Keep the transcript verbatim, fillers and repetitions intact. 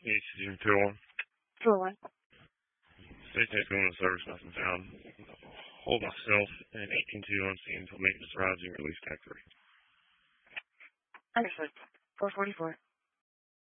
H two one. two oh one. Station eight going to service, nothing found. Hold myself and eighteen two on scene until maintenance arrives and release tech three. Understood. four forty-four.